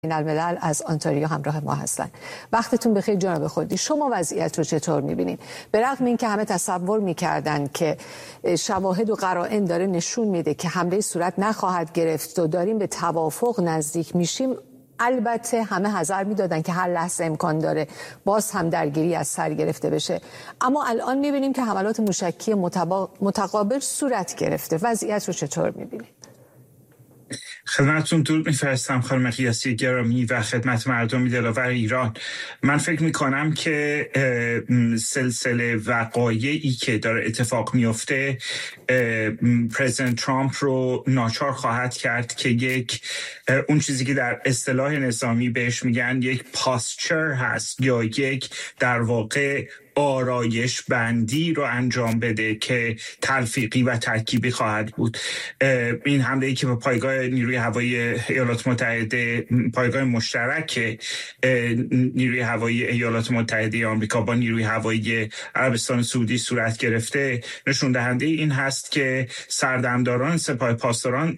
الملل از آنتاریو همراه ما هستند. وقتتون بخیر جناب خودی. شما وضعیت رو چطور می‌بینید؟ به رغم اینکه همه تصور می‌کردن که شواهد و قرائن داره نشون میده که حمله صورت نخواهد گرفت و داریم به توافق نزدیک میشیم، البته همه حذر میدادن که هر لحظه امکان داره باز هم درگیری از سر گرفته بشه، اما الان می‌بینیم که حملات موشکی متقابل صورت گرفته. وضعیت رو چطور می‌بینید؟ خدمتتون درود میفرستم خانم قیاسی گرامی و خدمت مردم دلاور ایران. من فکر میکنم که سلسله وقایعی که داره اتفاق میفته پرزیدنت ترامپ رو ناچار خواهد کرد که یک اون چیزی که در اصطلاح نظامی بهش میگن یک پاسچر هست یا یک در واقع آرایش بندی رو انجام بده که تلفیقی و ترکیبی خواهد بود. این حمله‌ای که به پایگاه نیروی هوایی ایالات متحده، پایگاه مشترک نیروی هوایی ایالات متحده آمریکا با نیروی هوایی عربستان سعودی صورت گرفته، نشون دهنده این هست که سردمداران سپاه پاسداران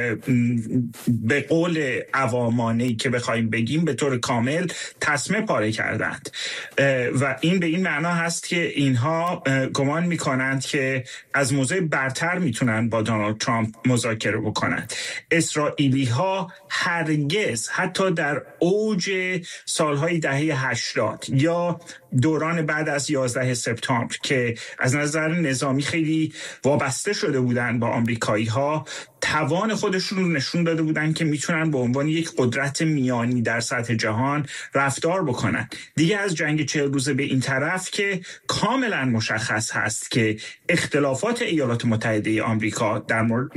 به قول عوامانه‌ای که بخوایم بگیم به طور کامل تسمه پاره کردند و این به این معنا هست که اینها گمان میکنند که از موضع برتر میتونن با دونالد ترامپ مذاکره بکنند. اسرائیلی ها هرگز حتی در اوج سالهای دهه 80 یا دوران بعد از 11 سپتامبر که از نظر نظامی خیلی وابسته شده بودن با آمریکایی ها، توان خودشون رو نشون داده بودن که میتونن به عنوان یک قدرت میانی در سطح جهان رفتار بکنن. دیگه از جنگ 40 روزه به این طرف که کاملا مشخص هست که اختلافات ایالات متحده آمریکا در مورد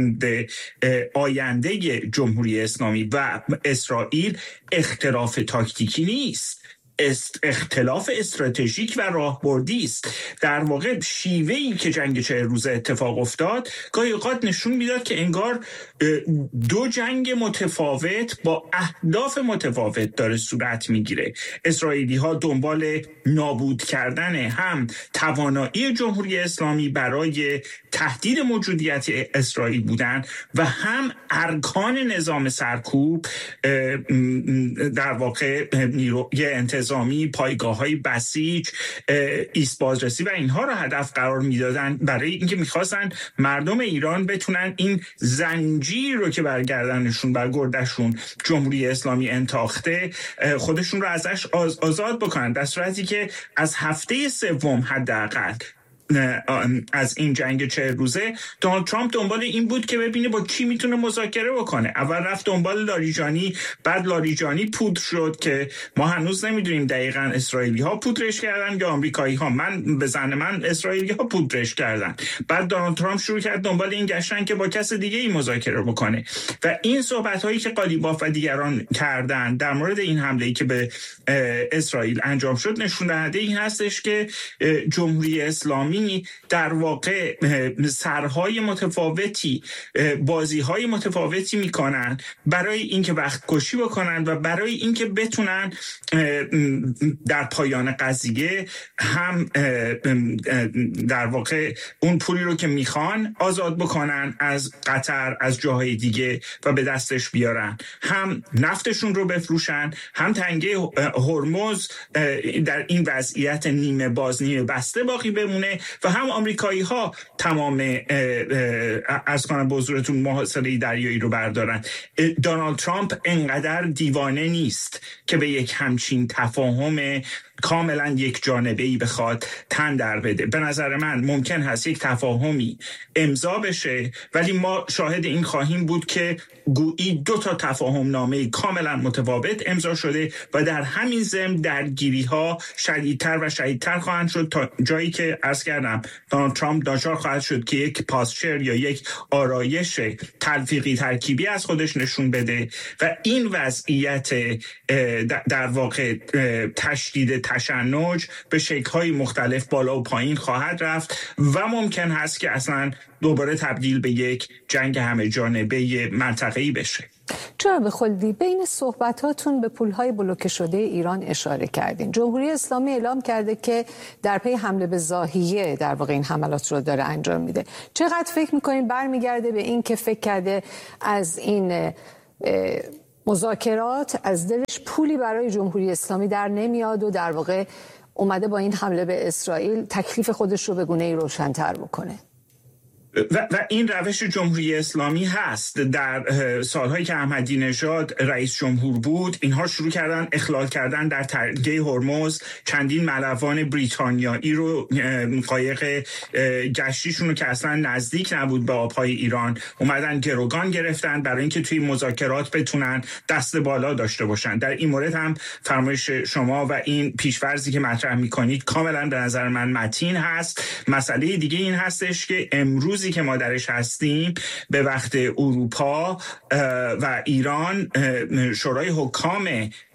آینده جمهوری اسلامی و اسرائیل اختلاف تاکتیکی نیست، اختلاف استراتژیک و راهبردی است. در واقع شیوهی که جنگ 40 روزه اتفاق افتاد گاهی اوقات نشون میداد که انگار دو جنگ متفاوت با اهداف متفاوت داره صورت میگیره. اسرائیلی ها دنبال نابود کردن هم توانایی جمهوری اسلامی برای تهدید موجودیت اسرائیل بودن و هم ارکان نظام سرکوب، در واقع نیروی انتظامی، پایگاه‌های بسیج، ایست بازرسی و اینها رو هدف قرار میدادن برای اینکه میخواستن مردم ایران بتونن این زنجیر رو که بر گردنشون، بر گردشون جمهوری اسلامی انتاخته، خودشون رو ازش آزاد بکنن، در صورتی که از هفته سوم حداقل از این جنگ 40 روزه دونالد ترامپ دنبال این بود که ببینه با کی میتونه مذاکره بکنه. اول رفت دنبال لاریجانی، بعد لاریجانی پودر شد که ما هنوز نمیدونیم دقیقاً اسرائیلی ها پودرش کردن یا آمریکایی ها. من به ظن من اسرائیلی ها پودرش کردن. بعد دونالد ترامپ شروع کرد دنبال این گشتن که با کس دیگه ای مذاکره بکنه و این صحبت هایی که قالیباف و دیگران کردن در مورد این حمله ای که به اسرائیل انجام شد نشون دهنده این هستش که جمهوری اسلامی در واقع سرهای متفاوتی، بازیهای متفاوتی میکنن برای اینکه وقت کشی بکنن و برای اینکه بتونن در پایان قضیه هم در واقع اون پولی رو که میخوان آزاد بکنن از قطر، از جاهای دیگه و به دستش بیارن، هم نفتشون رو بفروشن، هم تنگه هرمز در این وضعیت نیمه باز نیمه بسته باقی بمونه و هم آمریکایی ها تمام از کنم به حضورتون محاصره دریایی رو بردارن. دونالد ترامپ انقدر دیوانه نیست که به یک همچین تفاهم کاملا یک جانبه‌ای بخواد تن در بده. به نظر من ممکن هست یک تفاهمی امضا بشه، ولی ما شاهد این خواهیم بود که گویی 2 تا تفاهم نامه کاملا متفاوت امضا شده و در همین ضمن درگیری ها شدیدتر و شدیدتر خواهند شد تا جایی که عرض کردم دونالد ترامپ ناچار خواهد شد که یک پاسچر یا یک آرایش تلفیقی ترکیبی از خودش نشون بده و این وضعیت در واقع تشدید تشنج به شکل‌های مختلف بالا و پایین خواهد رفت و ممکن هست که اصلا دوباره تبدیل به یک جنگ همه جانبه منطقه‌ای بشه. جناب خلدی، بین صحبتاتون به پولهای بلوکه شده ایران اشاره کردین. جمهوری اسلامی اعلام کرده که در پی حمله به ضاحیه در واقع این حملات رو داره انجام میده. چقدر فکر میکنین برمیگرده به این که فکر کرده از این مذاکرات از دلش پولی برای جمهوری اسلامی در نمیاد و در واقع اومده با این حمله به اسرائیل تکلیف خودش رو به گونه‌ای روشن‌تر بکنه. و این روش جمهوری اسلامی هست. در سالهایی که احمدی نژاد رئیس جمهور بود، اینها شروع کردن اخلال کردن در تنگه هرمز. چندین ملوان بریتانیایی رو، قایق گشتیشون رو که اصلا نزدیک نبود به آبهای ایران، اومدن گروگان گرفتن برای اینکه توی مذاکرات بتونن دست بالا داشته باشن. در این مورد هم فرمایش شما و این پیش‌فرضی که مطرح می‌کنید کاملا به نظر من متین هست. مسئله دیگه این هستش که امروزی که ما درش هستیم، به وقت اروپا و ایران، شورای حکام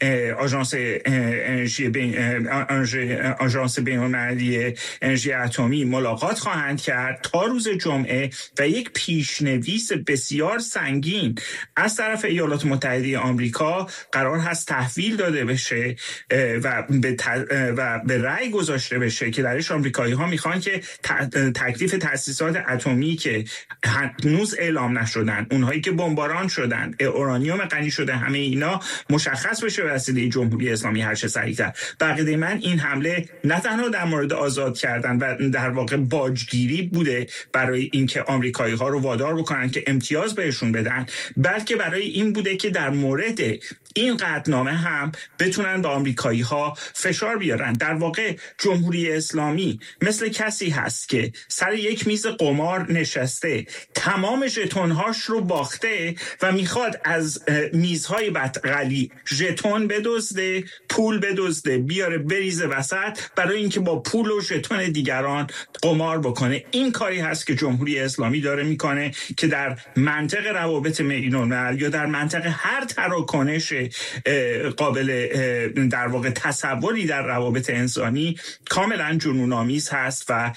آژانس بین‌المللی انرژی اتمی ملاقات خواهند کرد تا روز جمعه و یک پیشنویس بسیار سنگین از طرف ایالات متحده آمریکا قرار هست تحویل داده بشه و به رأی گذاشته بشه که درش آمریکایی‌ها میخوان که تکلیف تأسیسات اتمی که هنوز اعلام نشدن، اونهایی که بمباران شدن، اورانیوم غنی شده، همه اینا مشخص بشه به وسیله جمهوری اسلامی هر چه سریعتر. بقیده من این حمله نه تنها در مورد آزاد کردن و در واقع باجگیری بوده برای اینکه آمریکایی‌ها رو وادار بکنن که امتیاز بهشون بدن، بلکه برای این بوده که در مورد این قطعنامه هم بتونن به آمریکایی‌ها فشار بیارن. در واقع جمهوری اسلامی مثل کسی هست که سر یک میز قمار نشسته، تمام ژتون‌هاش رو باخته و میخواد از میزهای بغلی ژتون بدزده، پول بدزده، بیاره بریزه وسط برای اینکه با پول و ژتون دیگران قمار بکنه. این کاری هست که جمهوری اسلامی داره میکنه که در منطق روابط بین‌الملل یا در منطق هر تراکنش قابل در واقع تصوری در روابط انسانی کاملا جنون‌آمیز هست و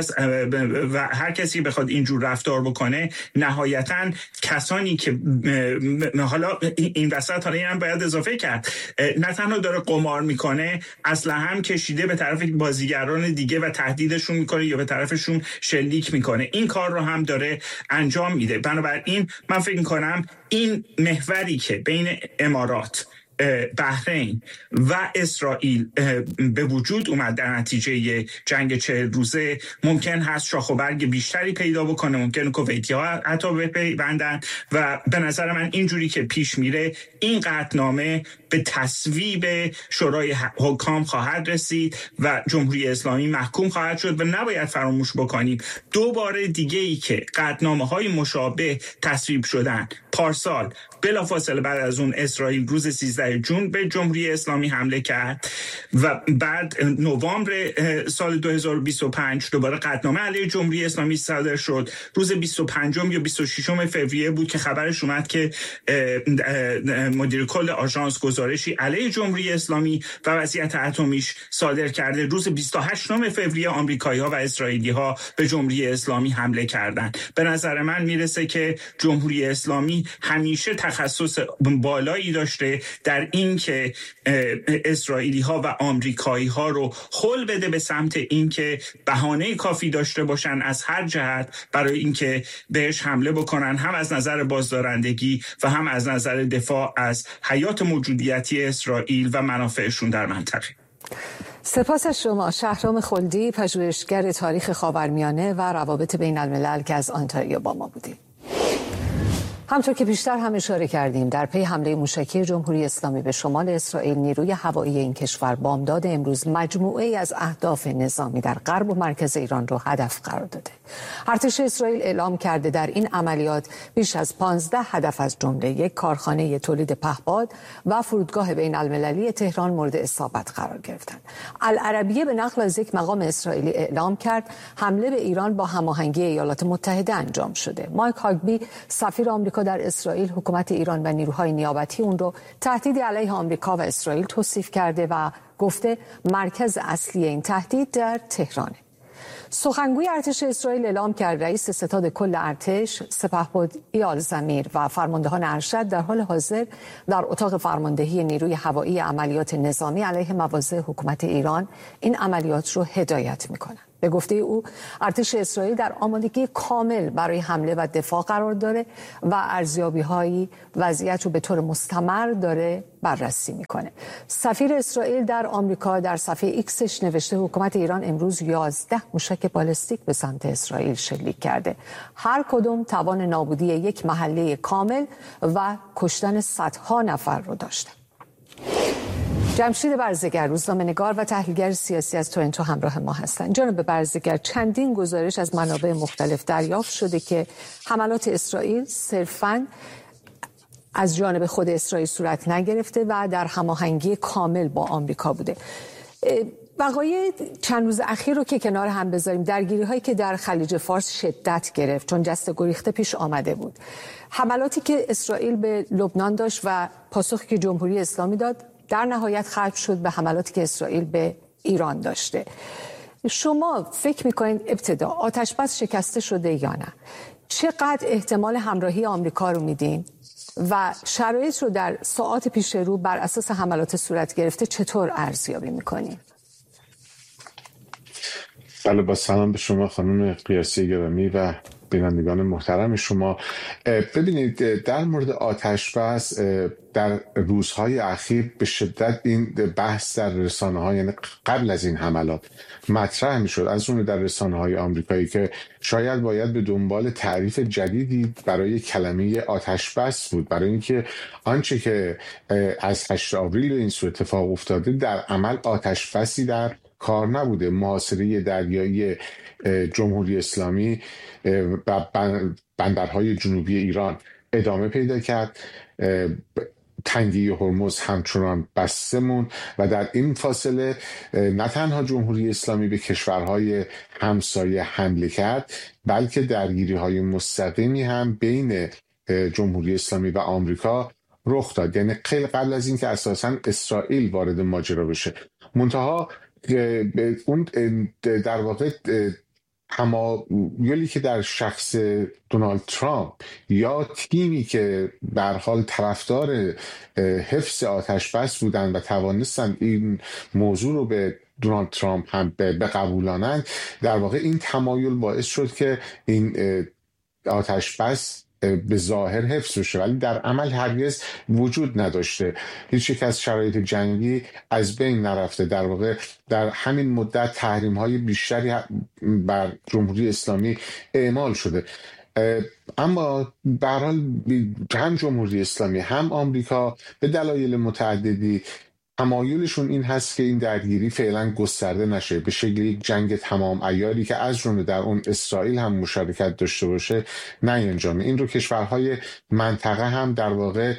هر کسی بخواد اینجور رفتار بکنه، نهایتاً کسانی که حالا این وسط هم باید اضافه کرد، نه تنها داره قمار میکنه، اصلا هم کشیده به طرف بازیگران دیگه و تهدیدشون میکنه یا به طرفشون شلیک میکنه. این کار رو هم داره انجام میده. بنابراین من فکر میکنم این محوری که بین امارات، بحرین و اسرائیل به وجود اومد در نتیجه جنگ 40 روزه ممکن هست شاخ و برگ بیشتری پیدا بکنه، ممکن کویتی‌ها حتی بپیوندن و به نظر من اینجوری که پیش میره این قطعنامه به تصویب شورای حکام خواهد رسید و جمهوری اسلامی محکوم خواهد شد. و نباید فراموش بکنیم دو بار دیگه ای که قطعنامه‌های مشابه تصویب شدن پارسال، بلافاصله بعد از اون اسرائیل روز 13 جون به جمهوری اسلامی حمله کرد و بعد نوامبر سال 2025 دوباره قطعنامه علیه جمهوری اسلامی صادر شد. روز 25 یا 26 فوریه بود که خبرش اومد که مدیر کل آژانس گزارشی علیه جمهوری اسلامی و وضعیت اتمیش صادر کرده. روز 28 فوریه آمریکایی‌ها و اسرائیلی‌ها به جمهوری اسلامی حمله کردند. به نظر من میرسه که جمهوری اسلامی همیشه تخصص بالایی داشته در این که اسرائیلی‌ها و آمریکایی‌ها رو هل بده به سمت این که بهانه کافی داشته باشن از هر جهت برای اینکه بهش حمله بکنن، هم از نظر بازدارندگی و هم از نظر دفاع از حیات موجودیتی اسرائیل و منافعشون در منطقه. سپاس از شما شهرام خلدی، پژوهشگر تاریخ خاورمیانه و روابط بین الملل که از آنتاریو با ما بودیم. همطور که بیشتر هم اشاره کردیم، در پی حمله موشکی جمهوری اسلامی به شمال اسرائیل، نیروی هوایی این کشور بامداد امروز مجموعه‌ای از اهداف نظامی در غرب و مرکز ایران را هدف قرار داده. ارتش اسرائیل اعلام کرده در این عملیات بیش از 15 هدف از جمله یک کارخانه تولید پهپاد و فرودگاه بین المللی تهران مورد اصابت قرار گرفتند. العربیه به نقل از یک مقام اسرائیلی اعلام کرد حمله به ایران با هماهنگی ایالات متحده انجام شده. مایک هاگبی، سفیر آمریکا در اسرائیل، حکومت ایران و نیروهای نیابتی اون رو تهدید علیه آمریکا و اسرائیل توصیف کرده و گفته مرکز اصلی این تهدید در تهرانه. سخنگوی ارتش اسرائیل اعلام کرد رئیس ستاد کل ارتش سپهبد ایال زمیر و فرماندهان ارشد در حال حاضر در اتاق فرماندهی نیروی هوایی عملیات نظامی علیه مواضع حکومت ایران این عملیات رو هدایت می‌کنند. به گفته او ارتش اسرائیل در آمادگی کامل برای حمله و دفاع قرار داره و ارزیابی‌های وضعیت رو به طور مستمر داره بررسی میکنه. سفیر اسرائیل در آمریکا در صفحه ایکسش نوشته حکومت ایران امروز 11 موشک بالستیک به سمت اسرائیل شلیک کرده. هر کدوم توان نابودی یک محله کامل و کشتن صدها نفر رو داشته. جمشید برزگر، روزنامه‌نگار و تحلیلگر سیاسی از تورنتو همراه ما هستند. جناب برزگر، چندین گزارش از منابع مختلف دریافت شده که حملات اسرائیل صرفاً از جانب خود اسرائیل صورت نگرفته و در هماهنگی کامل با آمریکا بوده. وقایع چند روز اخیر رو که کنار هم بذاریم، درگیری هایی که در خلیج فارس شدت گرفت چون جست گریخته پیش آمده بود، حملاتی که اسرائیل به لبنان داشت و پاسخی که جمهوری اسلامی داد در نهایت ختم شد به حملاتی که اسرائیل به ایران داشته. شما فکر میکنید ابتدا آتش بس شکسته شده یا نه؟ چقدر احتمال همراهی آمریکا رو میدین و شرایط رو در ساعات پیش رو بر اساس حملات صورت گرفته چطور ارزیابی میکنید؟ بله، با سلام به شما خانم قیاسی گرامی و بینندگان محترم شما. ببینید، در مورد آتش بس در روزهای اخیر به شدت این بحث در رسانه‌ها، یعنی قبل از این حملات مطرح می‌شد، از اون در رسانه‌های آمریکایی، که شاید باید به دنبال تعریف جدیدی برای کلمه آتش بس بود، برای اینکه آنچه که از 8 آوریل این سو اتفاق افتاده در عمل آتش بسی در کار نبوده. محاصره دریایی جمهوری اسلامی و بندرهای جنوبی ایران ادامه پیدا کرد، تنگه هرمز همچنان بسته موند و در این فاصله نه تنها جمهوری اسلامی به کشورهای همسایه حمله کرد، بلکه درگیری‌های مستقیمی هم بین جمهوری اسلامی و آمریکا رخ داد، یعنی خیلی قبل از این که اساساً اسرائیل وارد ماجرا بشه. منتها اون در واقع تمایلی که در شخص دونالد ترامپ یا تیمی که به هر حال طرفدار حفظ آتش بس بودن و توانستن این موضوع رو به دونالد ترامپ هم بقبولانند، در واقع این تمایل باعث شد که این آتش بس به ظاهر حفظ بشه، ولی در عمل هرگز وجود نداشته. هیچ یک از شرایط جنگی از بین نرفته. در واقع در همین مدت تحریم‌های بیشتری بر جمهوری اسلامی اعمال شده. اما به هر حال هم جمهوری اسلامی هم آمریکا به دلایل متعددی تمایلشون این هست که این درگیری فعلا گسترده نشه، به شکل یک جنگ تمام عیاری که از جمله در اون اسرائیل هم مشارکت داشته باشه نینجامه. این رو کشورهای منطقه هم در واقع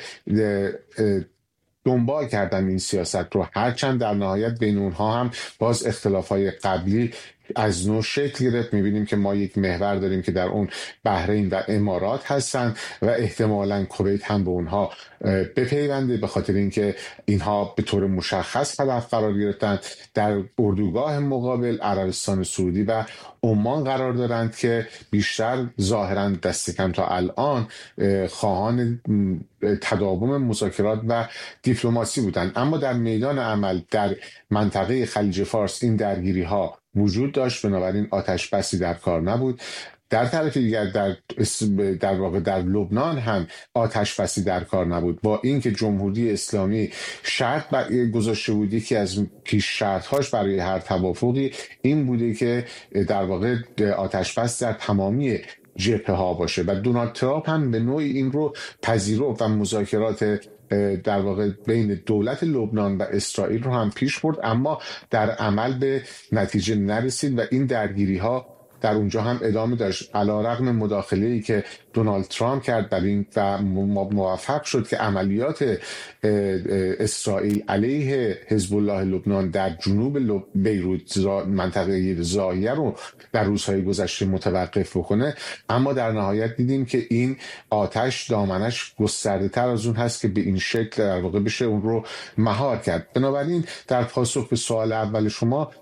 دنبال کردن این سیاست رو، هرچند در نهایت بین اونها هم باز اختلافهای قبلی از نوع شکل گرفت. میبینیم که ما یک محور داریم که در اون بحرین و امارات هستن و احتمالاً کویت هم به اونها بپیونده، به خاطر اینکه اینها به طور مشخص هدف قرار گرفتن. در اردوگاه مقابل عربستان سعودی و عمان قرار دارند که بیشتر ظاهراً دست کم تا الان خواهان تداوم مذاکرات و دیپلماسی بودند. اما در میدان عمل در منطقه خلیج فارس این درگیری ها وجود داشت، بنابراین آتش بسی در کار نبود. در طرف دیگر در واقع در لبنان هم آتش بسی در کار نبود، با اینکه جمهوری اسلامی شرط گذاشته بود، یکی از پیش شرط‌هاش برای هر توافقی این بوده که در واقع آتش بس در تمامی جبهه ها باشه و دونالد ترامپ هم به نوعی این رو پذیرفت و مذاکرات در واقع بین دولت لبنان و اسرائیل رو هم پیش برد، اما در عمل به نتیجه نرسید و این درگیری ها در اونجا هم ادامه داشت، علیرغم مداخله‌ای که دونالد ترامپ کرد در این و موفق شد که عملیات اسرائیل علیه حزب الله لبنان در جنوب بیروت منطقه زاهیه رو در روزهای گذشته متوقف بکنه. اما در نهایت دیدیم که این آتش دامنش گسترده تر از اون هست که به این شکل در واقع بشه اون رو مهار کرد. بنابراین در پاسخ به سوال اول شما،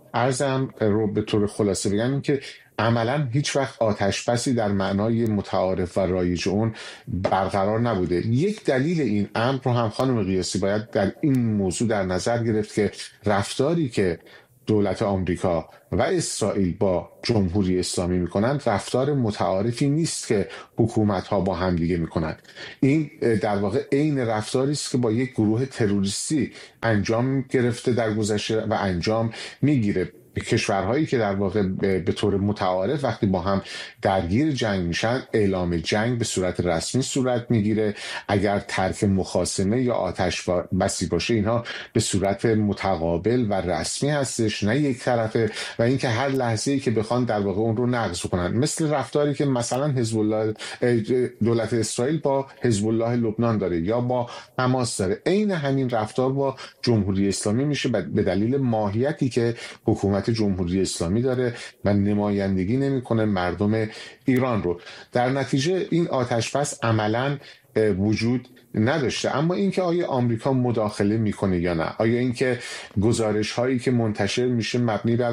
عرضم رو به طور خلاصه بگم این که عملا هیچ وقت آتش بسی در معنای متعارف و رایج اون برقرار نبوده. یک دلیل این امر رو هم خانم قیاسی باید در این موضوع در نظر گرفت که رفتاری که دولت آمریکا و اسرائیل با جمهوری اسلامی میکنند رفتار متعارفی نیست که حکومت‌ها با هم دیگه میکنند. این در واقع عین رفتاری است که با یک گروه تروریستی انجام گرفته در گذشته و انجام میگیره. کشورهایی که در واقع به طور متعارف وقتی با هم درگیر جنگ میشن اعلام جنگ به صورت رسمی صورت میگیره. اگر ترک مخاصمه یا آتش بسی باشه اینها به صورت متقابل و رسمی هستش، نه یک طرفه، و اینکه هر لحظه‌ای که بخوان در واقع اون رو نقض کنن، مثل رفتاری که مثلا حزب الله دولت اسرائیل با حزب الله لبنان داره یا با حماس داره. عین همین رفتار با جمهوری اسلامی میشه به دلیل ماهیتی که حکومت جمهوری اسلامی داره و نمایندگی نمیکنه مردم ایران رو. در نتیجه این آتش‌بس عملاً وجود نداشته. اما اینکه آیا آمریکا مداخله میکنه یا نه، آیا اینکه گزارش هایی که منتشر میشه مبنی بر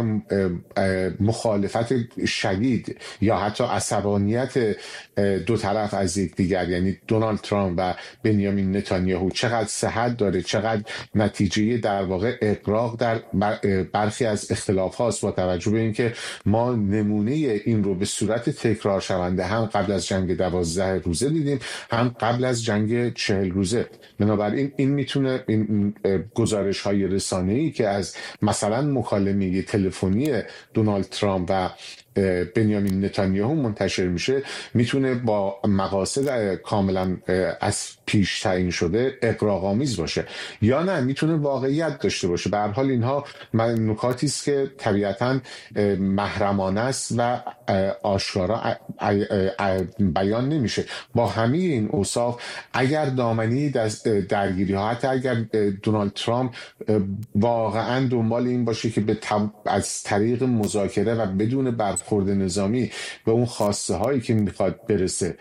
مخالفت شدید یا حتی عصبانیت دو طرف از یکدیگر، یعنی دونالد ترامپ و بنیامین نتانیاهو، چقدر صحت داره، چقدر نتیجه در واقع اغراق در برخی از اختلاف هاست، با توجه به اینکه ما نمونه این رو به صورت تکرار شونده هم قبل از جنگ 12 روزه دیدیم، هم قبل از جنگ 40 روزه. بنابراین این میتونه این گزارش های رسانه‌ای که از مثلا مکالمه تلفنی دونالد ترامپ و بنیامین نتانیاهو منتشر میشه میتونه با مقاصد کاملا از پیش تعیین شده اغراق‌آمیز باشه، یا نه میتونه واقعیت داشته باشه. به هر حال اینها نکاتی است که طبیعتاً محرمانه است و آشکارا بیان نمیشه. با همه این اوصاف اگر دامنی درگیری ها، حتی اگر دونالد ترامپ واقعا دنبال این باشه که از طریق مذاکره و بدون برخورد نظامی به اون خواسته هایی که میخواد برسه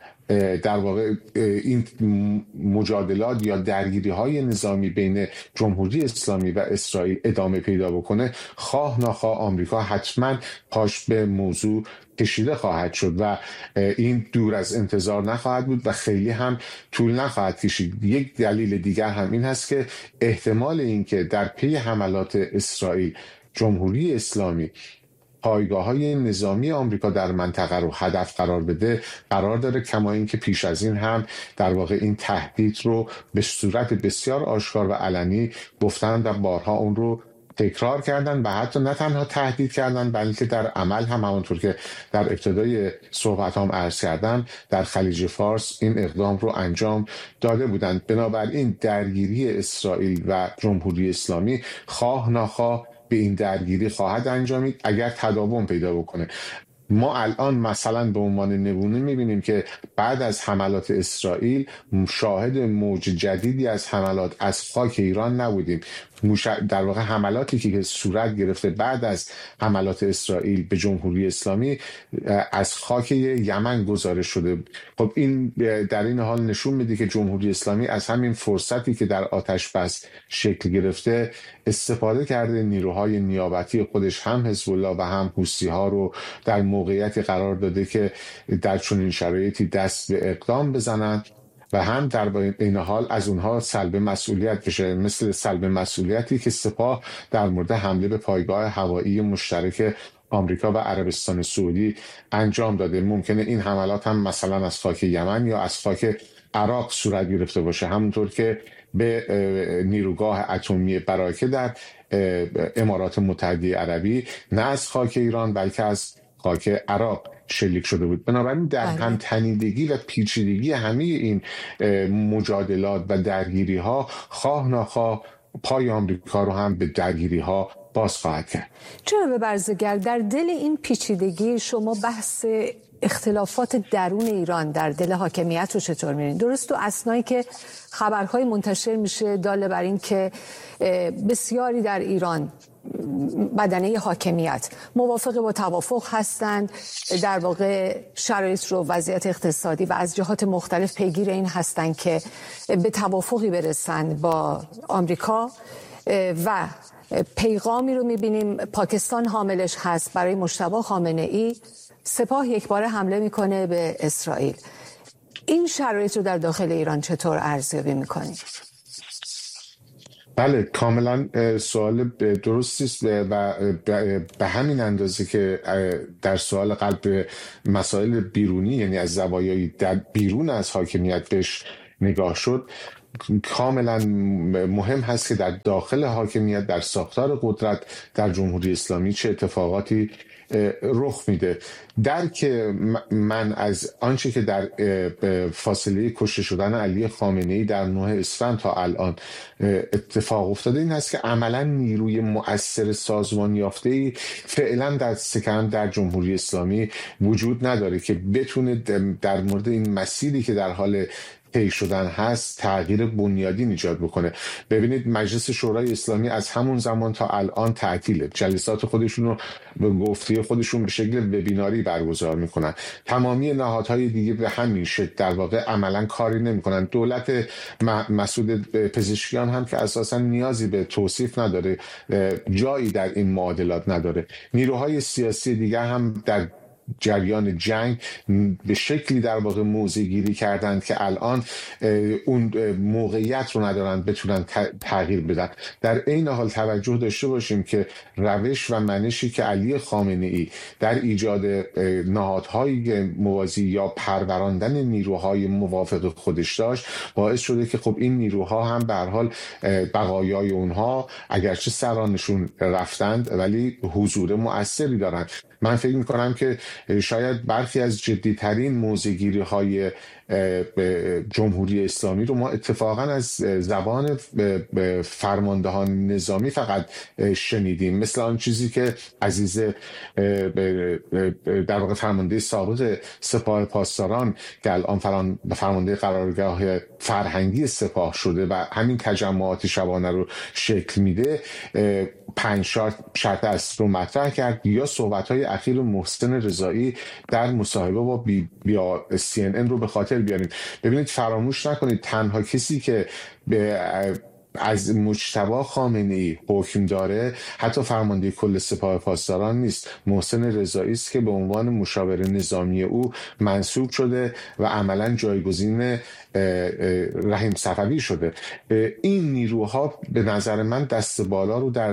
در واقع این مجادلات یا درگیری های نظامی بین جمهوری اسلامی و اسرائیل ادامه پیدا بکنه، خواه ناخواه آمریکا حتما پاش به موضوع کشیده خواهد شد و این دور از انتظار نخواهد بود و خیلی هم طول نخواهد کشید. یک دلیل دیگر هم این هست که احتمال این که در پی حملات اسرائیل جمهوری اسلامی پایگاه‌های نظامی آمریکا در منطقه رو هدف قرار بده قرار داره، کما اینکه پیش از این هم در واقع این تهدید رو به صورت بسیار آشکار و علنی گفتن و بارها اون رو تکرار کردن و حتی نه تنها تهدید کردن بلکه در عمل هم همونطور که در ابتدای صحبتام عرض کردم در خلیج فارس این اقدام رو انجام داده بودند. بنابراین درگیری اسرائیل و جمهوری اسلامی خواه ناخواه به این درگیری خواهد انجامید اگر تداوم پیدا بکنه. ما الان مثلا به عنوان نمونه میبینیم که بعد از حملات اسرائیل شاهد موج جدیدی از حملات از خاک ایران نبودیم. در واقع حملاتی که صورت گرفته بعد از حملات اسرائیل به جمهوری اسلامی از خاک یمن گزارش شده. خب این در این حال نشون میده که جمهوری اسلامی از همین فرصتی که در آتش بس شکل گرفته استفاده کرده، نیروهای نیابتی خودش هم حزب الله و هم حوثی ها رو در موقعیتی قرار داده که در چنین شرایطی دست به اقدام بزنند و هم در این حال از اونها سلب مسئولیت بشه، مثل سلب مسئولیتی که سپاه در مورد حمله به پایگاه هوایی مشترک آمریکا و عربستان سعودی انجام داده. ممکنه این حملات هم مثلا از خاک یمن یا از خاک عراق صورت گرفته باشه، همونطور که به نیروگاه اتمی براکه در امارات متحده عربی نه از خاک ایران بلکه از خاک عراق شلیک شده بود. بنابراین در هم تنیدگی و پیچیدگی همه این مجادلات و درگیری ها خواه ناخواه پای آمریکا رو هم به درگیری ها باز خواهد کرد. جناب برزگر، در دل این پیچیدگی شما بحث اختلافات درون ایران در دل حاکمیت رو چطور می‌بینید؟ درست تو اثنایی که خبرهای منتشر میشه داله بر این که بسیاری در ایران بدنه حاکمیت موافق با توافق هستند، در واقع شرایط رو وضعیت اقتصادی و از جهات مختلف پیگیر این هستند که به توافقی برسند با آمریکا، و پیغامی رو میبینیم پاکستان حاملش هست برای مجتبی خامنه‌ای، سپاه یکباره حمله میکنه به اسرائیل. این شرایط رو در داخل ایران چطور ارزیابی میکنید؟ بله، کاملا سوال درستی است و به همین اندازه که در سوال قبل مسائل بیرونی، یعنی از زوایای در بیرون از حاکمیت بهش نگاه شد، کاملا مهم هست که در داخل حاکمیت، در ساختار قدرت در جمهوری اسلامی چه اتفاقاتی رخ میده. درک من از آنچه که در فاصله کشته شدن علی خامنه‌ای در 9 اسفند تا الان اتفاق افتاده این هست که عملا نیروی مؤثر سازمان یافته‌ای فعلا در سکن در جمهوری اسلامی وجود نداره که بتونه در مورد این مسیری که در حال طی شدن هست تغییر بنیادین ایجاد بکنه. ببینید مجلس شورای اسلامی از همون زمان تا الان تعطیله، جلسات خودشون رو به گفته خودشون به شکل وبیناری برگزار میکنن. تمامی نهادهای دیگه به همین شکل در واقع عملا کاری نمیکنن. دولت مسعود پزشکیان هم که اساسا نیازی به توصیف نداره، جایی در این معادلات نداره. نیروهای سیاسی دیگه هم در جریان جنگ به شکلی در واقع موضع گیری کردند که الان اون موقعیت رو ندارن بتونن تغییر بدن. در این حال توجه داشته باشیم که روش و منشی که علی خامنه‌ای در ایجاد نهادهای موازی یا پروراندن نیروهای موافق خودش داشت باعث شده که خب این نیروها هم به هر حال بقایای اونها اگرچه سرانشون رفتند ولی حضور مؤثری دارند. من فکر میکنم که شاید برخی از جدیترین موضع‌گیری های جمهوری اسلامی رو ما اتفاقا از زبان فرماندهان نظامی فقط شنیدیم، مثل آن چیزی که عزیز در واقع فرمانده سابق سپاه پاسداران که الان فرمانده قرارگاه فرهنگی سپاه شده و همین تجمعات شبانه رو شکل میده 5 شرط اصلی رو مطرح کرد، یا صحبت‌های اخیر محسن رضایی در مصاحبه با CNN رو به خاطر بیاریم. ببینید فراموش نکنید تنها کسی که از مجتبی خامنه‌ای حکم داره حتی فرمانده کل سپاه پاسداران نیست، محسن رضایی است که به عنوان مشاور نظامی او منصوب شده و عملاً جایگزین رحیم صفوی شده. این نیروها به نظر من دست بالا رو در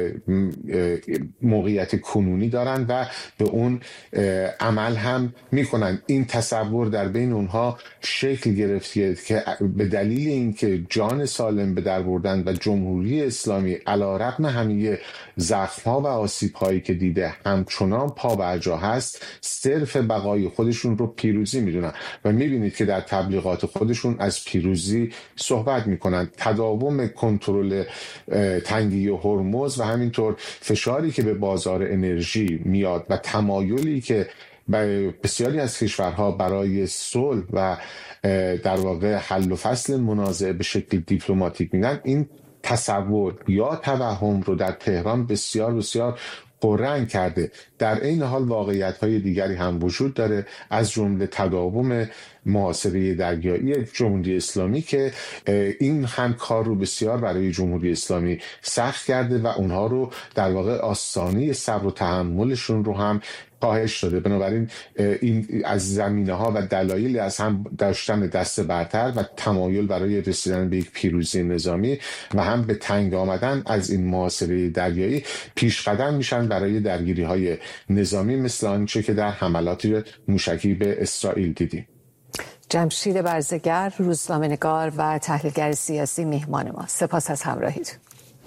موقعیت کنونی دارن و به اون عمل هم میکنن. این تصور در بین اونها شکل گرفته که به دلیل اینکه جان سالم به در بردن و جمهوری اسلامی علیرغم همه زخم‌ها و آسیب‌هایی که دیده همچنان پا برجا هست، صرف بقای خودشون رو پیروزی میدونن و میبینید که در تبلیغات خودشون از پیروزی صحبت میکنن. تداوم کنترل تنگی هرمز و همینطور فشاری که به بازار انرژی میاد و تمایلی که بسیاری از کشورها برای صلح و در واقع حل و فصل منازعه به شکل دیپلماتیک میدن، این تصور یا توهم رو در تهران بسیار بسیار پررنگ کرده. در این حال واقعیت‌های دیگری هم وجود داره، از جمله تداوم محاصره دریایی جمهوری اسلامی که این هم کار رو بسیار برای جمهوری اسلامی سخت کرده و اونها رو در واقع آستانه صبر و تحملشون رو هم کاهش داده. بنابراین این از زمینه‌ها و دلایلی از هم داشتن دست برتر و تمایل برای رسیدن به یک پیروزی نظامی و هم به تنگ آمدن از این محاصره دریایی پیش قدم میشن برای درگیری‌های نظامی مثل آنچه که در حملات موشکی به اسرائیل دیدیم. جمشید برزگر، روزنامه‌نگار و تحلیلگر سیاسی مهمان ما، سپاس از همراهیتون.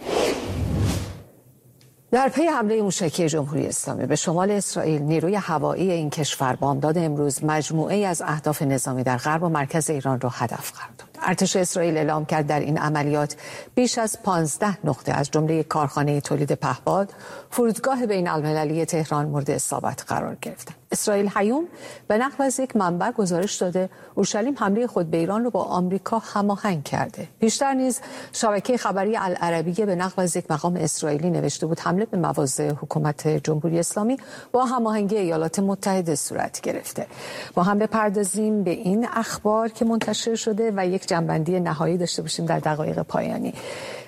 در پی حمله موشکی جمهوری اسلامی به شمال اسرائیل، نیروی هوایی این کشور بامداد امروز مجموعه‌ای از اهداف نظامی در غرب و مرکز ایران را هدف قرار داد. ارتش اسرائیل اعلام کرد در این عملیات بیش از 15 نقطه از جمله کارخانه تولید پهپاد، فرودگاه بین‌المللی تهران مورد اصابت قرار گرفتند. اسرائیل هیوم به نقل از یک منبع گزارش داده اورشلیم حمله خود به ایران را با آمریکا هماهنگ کرده. پیشتر نیز شبکه خبری العربیه به نقل از یک مقام اسرائیلی نوشته بود حمله به مواضع حکومت جمهوری اسلامی با هماهنگی ایالات متحده صورت گرفته. با هم بپردازیم به این اخبار که منتشر شده و یک جنبندی نهایی داشته باشیم در دقایق پایانی.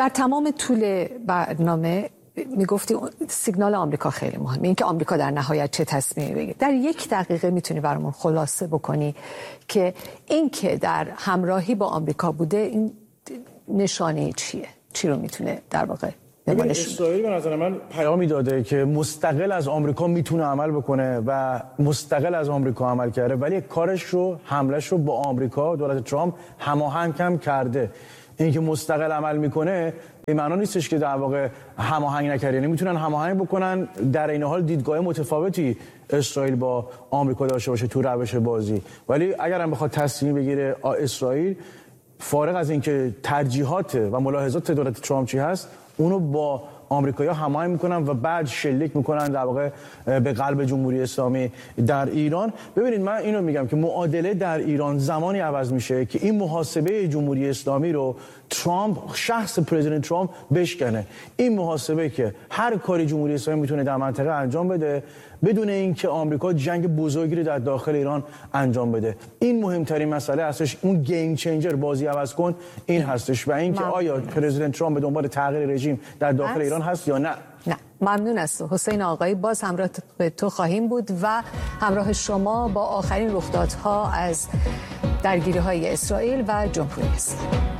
در تمام طول برنامه میگفتی سیگنال آمریکا خیلی مهمه، اینکه آمریکا در نهایت چه تصمیمی بگیره. در 1 دقیقه میتونی برامون خلاصه بکنی که اینکه در همراهی با آمریکا بوده این نشانه چیه؟ چی رو میتونه در واقع اسرائیل به نظر من پیامی داده که مستقل از آمریکا میتونه عمل بکنه و مستقل از آمریکا عمل کرده، ولی کارش رو، حملش رو با آمریکا، دولت ترامپ هماهنگ هم کرده. اینکه مستقل عمل میکنه به معنی نیستش که در واقع هماهنگ نکرده، یعنی میتونن هماهنگ بکنن. در این حال دیدگاه متفاوتی اسرائیل با آمریکا داشته باشه تو روش بازی، ولی اگر هم بخواد تصمیم بگیره اسرائیل، فارغ از اینکه ترجیحات و ملاحظات دولت ترامپ چی هست، اونو با آمریکایی‌ها هماهنگ میکنن و بعد شلیک میکنن در واقع به قلب جمهوری اسلامی در ایران. ببینید من اینو میگم که معادله در ایران زمانی عوض میشه که این محاسبه جمهوری اسلامی رو ترامپ، شخص پرزیدنت ترامپ بشکنه. این محاسبه که هر کاری جمهوری اسلامی میتونه در منطقه انجام بده بدون اینکه آمریکا جنگ بزرگی رو در داخل ایران انجام بده. این مهمترین مسئله هستش. اون گیم چنجر، بازی عوض کن، این هستش. و اینکه آیا پرزیدنت ترامپ به دنبال تغییر رژیم در داخل ایران هست یا نه. نه. ممنون از تو حسین آقایی. باز همراه تو خواهیم بود و همراه شما با آخرین رخدادها از درگیری‌های اسرائیل و جمهوری اسلامی.